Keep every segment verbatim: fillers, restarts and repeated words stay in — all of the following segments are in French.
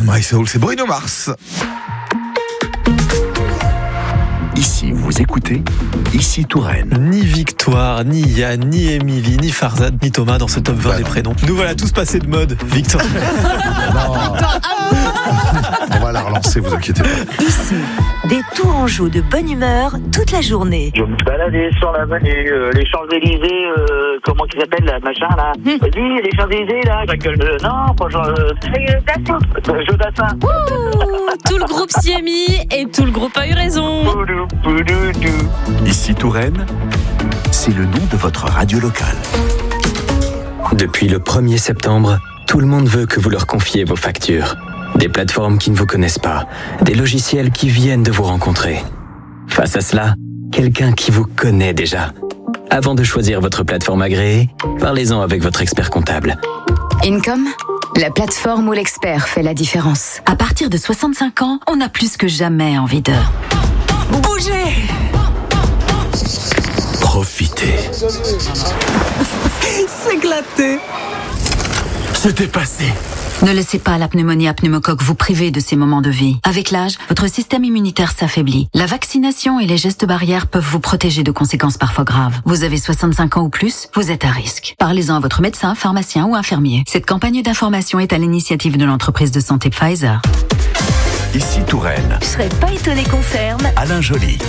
My Soul, c'est Bruno Mars. Ici, vous écoutez Ici Touraine. Ni Victoire, ni Yann, ni Émilie, ni Farzad, ni Thomas dans ce top vingt bah des non. prénoms. Nous voilà tous passés de mode, Victoire. On va la relancer, vous inquiétez pas. Ici, des Tourangeaux de bonne humeur toute la journée. Je me baladais sur l'avenue, euh, les Champs-Élysées, euh, comment qu'ils appellent là, machin là. Mmh. Vas-y, les Champs-Élysées là, euh, non, pas genre, euh, euh, Jeu d'Assin. Tout le groupe s'y est mis et tout le groupe a eu raison. Ici Touraine, c'est le nom de votre radio locale. Depuis le premier septembre, tout le monde veut que vous leur confiez vos factures. Des plateformes qui ne vous connaissent pas, des logiciels qui viennent de vous rencontrer. Face à cela, quelqu'un qui vous connaît déjà. Avant de choisir votre plateforme agréée, parlez-en avec votre expert comptable. Income, la plateforme où l'expert fait la différence. À partir de soixante-cinq ans, on a plus que jamais envie de bouger. Profitez. S'éclater. C'était passé. Ne laissez pas la pneumonie à pneumocoque vous priver de ces moments de vie. Avec l'âge, votre système immunitaire s'affaiblit. La vaccination et les gestes barrières peuvent vous protéger de conséquences parfois graves. Vous avez soixante-cinq ans ou plus, vous êtes à risque. Parlez-en à votre médecin, pharmacien ou infirmier. Cette campagne d'information est à l'initiative de l'entreprise de santé Pfizer. Ici Touraine. Je serais pas étonné qu'on ferme. Alain Joly.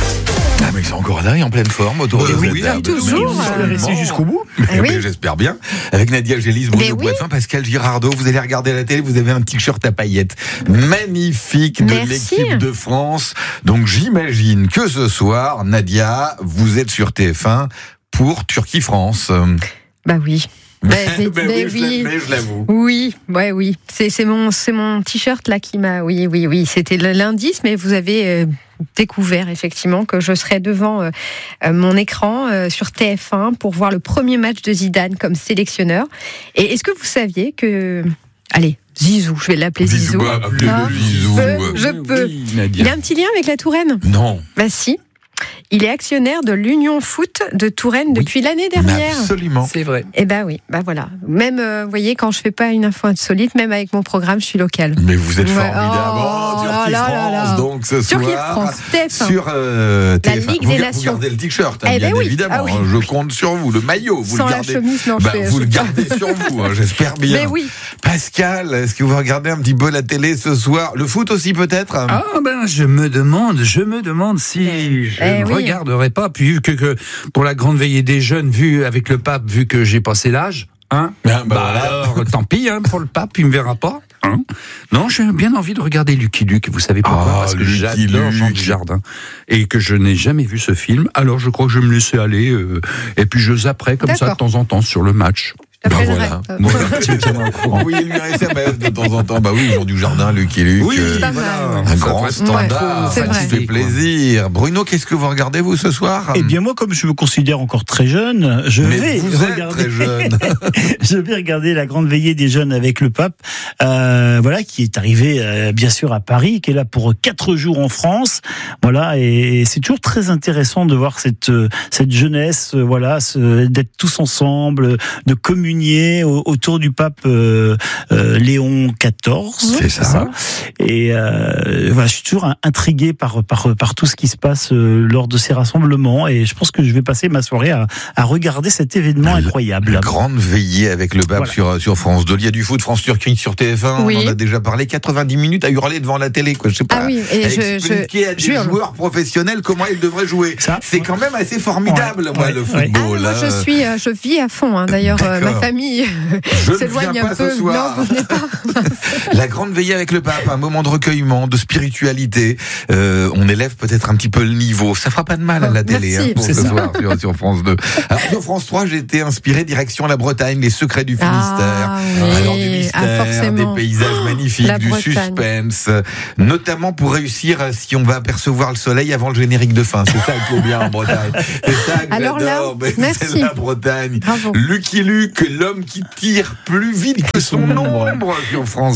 Ah, mais ils sont encore là et en pleine forme autour bah de oui, oui, table. toujours. Vous allez rester jusqu'au bout. Mais oui. oui. J'espère bien. Avec Nadia Gélis, Bruno Poitvin, oui. Pascal Girardot, vous allez regarder la télé, vous avez un t-shirt à paillettes magnifique de Merci. l'équipe de France. Donc j'imagine que ce soir, Nadia, vous êtes sur T F un pour Turquie-France. Bah oui. Bah, mais, bah mais oui, oui, mais je l'avoue. Oui, ouais, oui. C'est, c'est mon, c'est mon t-shirt là qui m'a. Oui, oui, oui. C'était l'indice, mais vous avez euh, découvert effectivement que je serais devant euh, mon écran euh, sur T F un pour voir le premier match de Zidane comme sélectionneur. Et est-ce que vous saviez que, allez, Zizou, je vais l'appeler Zizou. Zizou, appelez-le Ah, Zizou. Je peux. Je peux. Oui, Nadia. Il a un petit lien avec la Touraine ? Non. Bah si. Il est actionnaire de l'Union Foot de Touraine oui. depuis l'année dernière. Absolument. C'est vrai. Eh ben oui, bah voilà. Même, euh, vous voyez, quand je fais pas une info insolite, même avec mon programme, je suis local. Mais vous êtes Ouais. formidable. Oh, Oh, là, là, Turquie-France, là, là. donc ce Turquie-France, soir, T F un. sur euh, T F un. La Ligue vous, des vous Nations. gardez le t-shirt, hein, Eh bien ben oui. évidemment. Ah oui. Je compte sur vous. Le maillot, vous Sans le la gardez. chemise, non, je bah, fais- vous je le fais gardez sur vous, hein, j'espère bien. Mais oui. Pascal, est-ce que vous regardez un petit peu la télé ce soir? Le foot aussi peut-être? Ah ben je me demande, je me demande si je Eh ne oui. regarderai pas, puis que, que pour la grande veillée des jeunes, vu avec le pape, vu que j'ai passé l'âge, hein, Ah, bah, bah voilà. alors tant pis hein, pour le pape, il me verra pas. Hein. Non, j'ai bien envie de regarder Lucky Luke, vous savez pourquoi? Ah, Parce que Lucky j'adore Luke. Jean Dujardin et que je n'ai jamais vu ce film, alors je crois que je vais me laisser aller euh, et puis je zapperai comme ça de D'accord. temps en temps sur le match. Je Bah t'appellerai. voilà. Euh, Voilà, tu me tiendras au courant. Envoyez-lui un S M S de temps en temps. Bah oui, Jean Dujardin, Lucky Luke. Oui, euh, pas mal. voilà. un Ça grand doit être standard, c'est ça vrai. te fait plaisir. Bruno, qu'est-ce que vous regardez vous ce soir? Eh bien moi, comme je me considère encore très jeune, je Mais vais vous êtes regarder. très jeune. je vais regarder la grande veillée des jeunes avec le pape, euh, voilà, qui est arrivé euh, bien sûr à Paris, qui est là pour quatre jours en France, voilà, et c'est toujours très intéressant de voir cette euh, cette jeunesse, euh, voilà, ce, d'être tous ensemble, de communier au, autour du pape euh, euh, Léon quatorze. C'est ça. Et euh, voilà, je suis toujours intrigué par par par tout ce qui se passe euh, lors de ces rassemblements, et je pense que je vais passer ma soirée à, à regarder cet événement incroyable. La grande veillée avec le pape Voilà. sur, sur France deux. Il y a du foot France-Turquie sur T F un. Oui. On en a déjà parlé. quatre-vingt-dix minutes à hurler devant la télé, quoi. Je sais pas. Ah oui, et à je- expliquer je- à des je hurle. joueurs professionnels comment ils devraient jouer. Ça, C'est quand même assez formidable, Ouais, moi, ouais, le ouais. Ah, football. moi hein. je suis, euh, je vis à fond. Hein. D'ailleurs, euh, ma D'accord. famille Je ne s'éloigne viens un pas peu. ce soir. Non, vous venez pas. La grande veillée avec le pape, un moment de recueillement, de spiritualité. Euh, on élève peut-être un petit peu le niveau. Ça fera pas de mal à la télé, Merci. hein, pour C'est ce ça. soir sur, sur France deux. Alors sur France trois, j'ai été inspiré direction la Bretagne, les secrets du Finistère. Ah, oui. Alors du Ah, mystère, forcément. des paysages magnifiques, La du Bretagne. suspense, notamment pour réussir euh, si on va apercevoir le soleil avant le générique de fin. C'est ça qu'il faut bien en Bretagne. C'est ça que Alors là, j'adore. Mais merci. c'est la Bretagne. Bravo. Lucky Luke, l'homme qui tire plus vite que son ombre sur France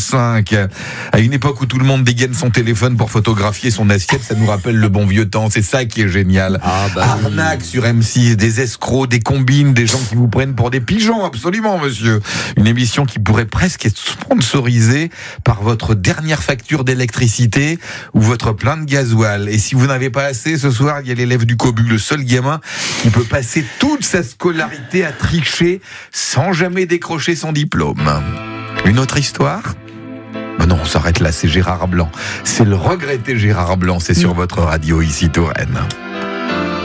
cinq. À une époque où tout le monde dégaine son téléphone pour photographier son assiette, ça nous rappelle le bon vieux temps. C'est ça qui est génial. Ah bah Arnaque oui. Sur M six, des escrocs, des combines, des gens qui vous prennent pour des pigeons, absolument, monsieur. Une émission qui pourrait presque être sponsorisée par votre dernière facture d'électricité ou votre plein de gasoil. Et si vous n'avez pas assez, ce soir, il y a l'élève du Cobu, le seul gamin qui peut passer toute sa scolarité à tricher sans jamais décrocher son diplôme. Une autre histoire ? Ben non, on s'arrête là, c'est Gérard Blanc. C'est le regretté Gérard Blanc, c'est sur votre radio ici Touraine.